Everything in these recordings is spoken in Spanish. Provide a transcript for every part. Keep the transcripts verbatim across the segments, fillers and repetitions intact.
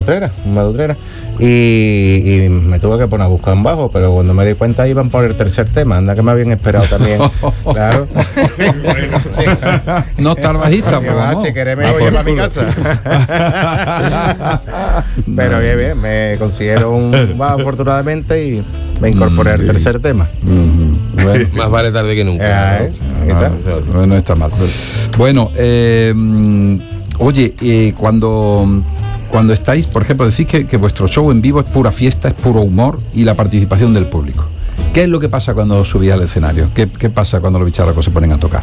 Utrera, un Mad Utrera, y, y me tuve que poner a buscar un bajo, pero cuando me di cuenta iban por el tercer tema, anda que me habían esperado también, claro. No está el bajista, pues va, si querés me voy a mi casa. Pero bien, bien, me consiguieron un bajo afortunadamente y me incorporé al tercer tema. Mm-hmm. Bueno, más vale tarde que nunca. Eh, ¿no? ¿Qué tal? No, no está mal. Bueno, eh, oye, eh, cuando, cuando estáis, por ejemplo, decís que, que vuestro show en vivo es pura fiesta, es puro humor y la participación del público. ¿Qué es lo que pasa cuando subís al escenario? ¿Qué, qué pasa cuando los bicharracos se ponen a tocar?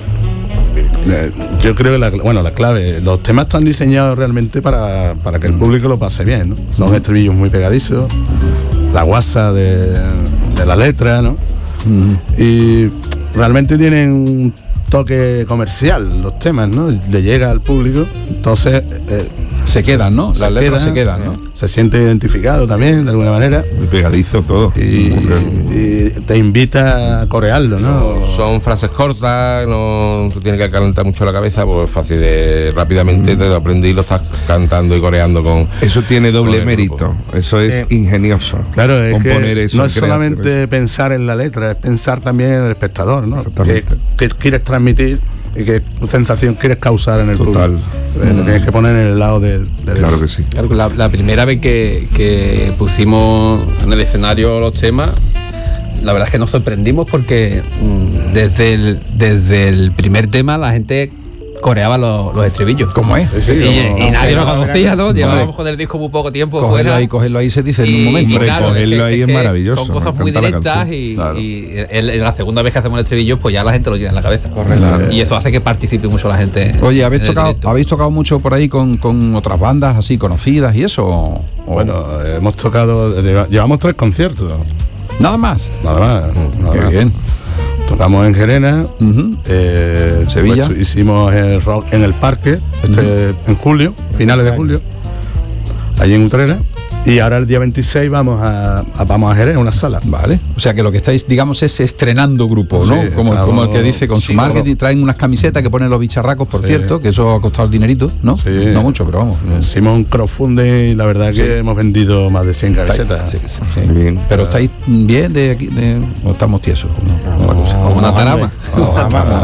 Yo creo que la, bueno, la clave, los temas están diseñados realmente para, para que el público lo pase bien, ¿no? Son estribillos muy pegadizos, la guasa de, de la letra, ¿no? Uh-huh. Y realmente tienen un toque comercial los temas, ¿no? Le llega al público, entonces eh, se quedan, ¿no? Se Las letras quedan, se quedan, ¿no? Se siente identificado también, de alguna manera. Muy pegadizo todo. Y, y te invita a corearlo, ¿no? Son frases cortas, no tienes que calentar mucho la cabeza, pues es fácil de rápidamente mm. te lo aprendí y lo estás cantando y coreando con. Eso tiene doble mérito, eso es eh, ingenioso. Claro, es componer que eso, no es solamente pensar en la letra, es pensar también en el espectador, ¿no? Que, que quieres transmitir y qué sensación quieres causar en el Total. público. Mm. Te tienes que poner en el lado del... del claro que sí. Claro, la, la primera vez que, que pusimos en el escenario los temas, la verdad es que nos sorprendimos porque mmm, desde, el, desde el primer tema la gente coreaba los, los estribillos. ¿Cómo es? Sí, sí, y, no, y nadie lo conocía, ¿no? Llevábamos con el disco muy poco tiempo cogerlo fuera. Ahí, cogerlo ahí se dice en un momento. Y claro, cogerlo es que, ahí es, es maravilloso. Son cosas muy directas y, claro. y en, en la segunda vez que hacemos el estribillo, pues ya la gente lo lleva en la cabeza. Correcto. Claro. Y eso hace que participe mucho la gente. Oye, ¿habéis tocado habéis tocado mucho por ahí con, con otras bandas así conocidas y eso? ¿O? Bueno, hemos tocado, llevamos tres conciertos. ¿Nada más? Nada más. Nada Qué más. bien. Tocamos en Gerena, uh-huh. eh, Sevilla. Pues, hicimos el rock en el parque, este uh-huh. en julio, finales de julio, allí en Utrera. Y ahora el día veintiséis vamos a, a vamos a Jerez, una sala. Vale. O sea que lo que estáis, digamos, es estrenando grupo, ¿no? Sí, como, estamos, como el que dice con su sí, marketing, traen unas camisetas que ponen los bicharracos, por sí. cierto, que eso ha costado el dinerito, ¿no? Sí. No mucho, pero vamos. Hicimos un crowdfunding y la verdad sí. que hemos vendido más de cien camisetas. Sí, sí, sí. Bien. Pero estáis bien de aquí, de, o estamos tiesos, ¿no? No, no, como una tarama. Como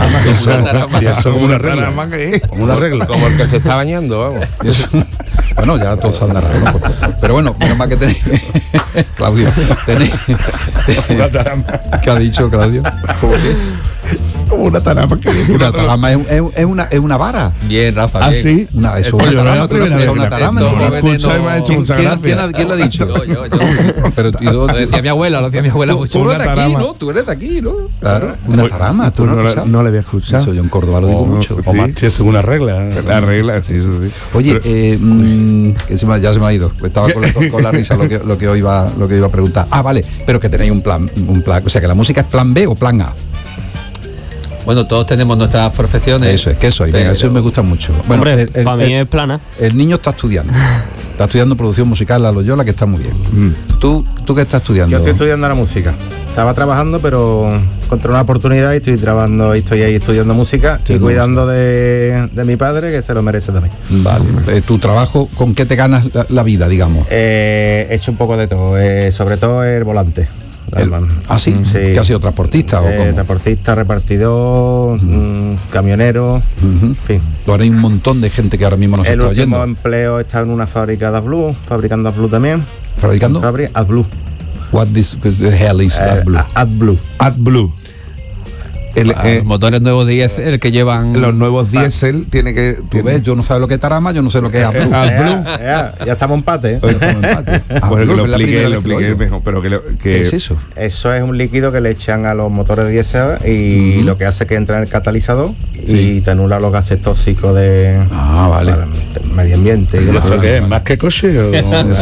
una regla. Como una regla. Como el que se está bañando, vamos. Bueno, ya todos andarán, ¿no? Pero bueno, menos mal que tenéis. Claudio, tenéis. Una tarama. ¿Qué ha dicho Claudio? ¿Cómo que? Como una tarama. Que una tarama es, es, es, una, es una vara. Bien, Rafa. ¿Ah, bien. sí? Una, eso es una tarama. ¿Tú no has escuchado una tarama? ¿Quién, ¿quién, ¿quién, ¿Quién lo ha dicho? Yo, yo, yo. Pero, ¿y lo decía mi abuela, lo decía mi abuela. Tú, tú eres de aquí, ¿no? Tú eres de aquí, ¿no? Claro. Una tarama. ¿Tú no lo has escuchado? No le había escuchado. Eso yo en Córdoba lo digo mucho. O más, es una regla. La regla, sí, eso sí. Oye, eh, mmm, que se me, ya se me ha ido. Estaba con la, con la risa lo que, lo que hoy iba, lo que iba a preguntar. Ah, vale. Pero que tenéis un plan, un plan. O sea, que la música es plan B o plan A. Bueno, todos tenemos nuestras profesiones. Eso es, que soy. Venga, eso me gusta mucho. Bueno, hombre, el, el, para mí es plana. El niño está estudiando. Está estudiando producción musical, la Loyola, que está muy bien. Mm. ¿Tú, ¿Tú qué estás estudiando? Yo estoy estudiando la música. Estaba trabajando, pero encontré una oportunidad y estoy trabajando, y estoy ahí estudiando música sí, y cuidando música. De, de mi padre, que se lo merece también. Vale. Eh, ¿Tu trabajo, con qué te ganas la, la vida, digamos? Eh, he hecho un poco de todo, eh, sobre todo el volante. El, ¿Ah, sí? sí? ¿Que ha sido transportista o eh, cómo? Transportista, repartidor, uh-huh. mmm, camionero, uh-huh. en fin. Ahora hay un montón de gente que ahora mismo nos el está oyendo. El último empleo está en una fábrica de AdBlue, fabricando AdBlue también. ¿Fabricando? AdBlue. What this, the hell is eh, AdBlue? AdBlue. AdBlue. El, ah, eh, los motores nuevos diésel que llevan los nuevos diésel tiene que tú ves, yo no sé lo que es tarama, yo no sé lo que es AdBlue. AdBlue. Ya, ya, ya estamos en empate. Bueno, que lo expliqué, lo expliqué mejor, pero que, lo, que ¿qué es eso? Eso es un líquido que le echan a los motores diésel y uh-huh. lo que hace que entra en el catalizador sí. y te anula los gases tóxicos de ah, vale. para el medio ambiente. ¿Y esto qué es? ¿Más que coche o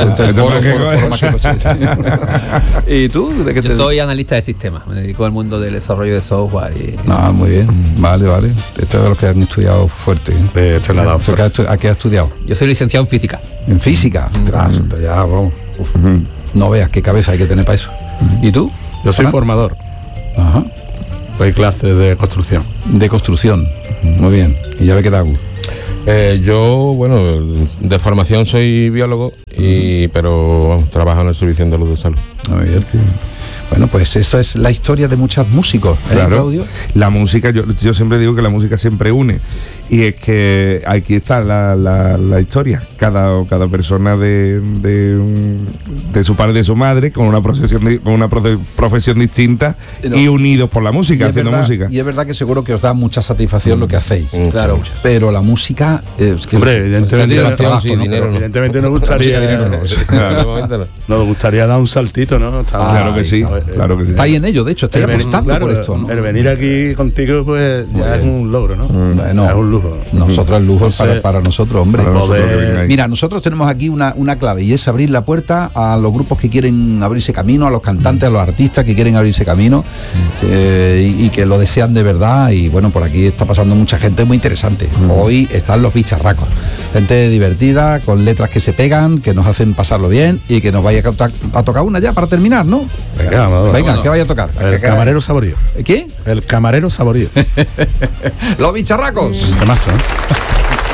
¿Y tú? ¿De qué yo te... soy analista de sistemas, me dedico al mundo del desarrollo de software y no, muy bien, vale, vale. Esto es de los que han estudiado fuerte. ¿Eh? Este bueno, ¿A qué, ¿A qué has estudiado? Yo soy licenciado en física. ¿En física? Mm. Gracias, ya, vamos. Uh-huh. No veas qué cabeza hay que tener para eso. Uh-huh. ¿Y tú? Yo soy ¿Ana? formador. Ajá. Doy clases de construcción. De construcción, uh-huh. Muy bien. ¿Y ya ve qué da? Eh, yo, bueno, de formación soy biólogo, y, pero trabajo en el Servicio Andaluz de Salud. Muy bien. Bueno, pues esa es la historia de muchos músicos, ¿eh, Claro, Claudio? la música, yo, yo siempre digo que la música siempre une, y es que aquí está la, la, la historia, cada, cada persona de, de, de su padre y de su madre, con una profesión, con una profe- profesión distinta, Pero- y unidos por la música, Y es haciendo verdad- música. Y es verdad que seguro que os da mucha satisfacción lo que hacéis. Mm, Claro. muchas. Pero la música. eh, es que Hombre, es- evidentemente, es trabajo, sí, ¿no? dinero no. Evidentemente nos gustaría, Dinero no. De momento no. nos gustaría dar un saltito, ¿no? Estamos- Claro que sí, a ver, claro que sí. Estáis en ello, de hecho, estáis el venir- apostando claro, por esto, ¿no? El venir aquí contigo, pues ya es un logro, ¿no? Bueno, es un lujo. Nosotros el lujo es para, Entonces, para nosotros, hombre. para nosotros poder- que vengáis. Mira, nosotros tenemos aquí una, una clave, y es abrir la puerta a los grupos que quieren abrirse camino, a los cantantes, a los artistas que quieren abrirse camino, eh, y, y que lo desean de verdad. Y bueno, por aquí está pasando mucha gente muy interesante. Hoy están los bicharracos, gente divertida, con letras que se pegan, que nos hacen pasarlo bien, y que nos vaya a, to- a tocar una ya para terminar, ¿no? Venga, vamos, Venga, vamos. ¿qué vaya a tocar? El camarero saborío. ¿Qué? El camarero saborío. Los bicharracos. Temazo, ¿eh?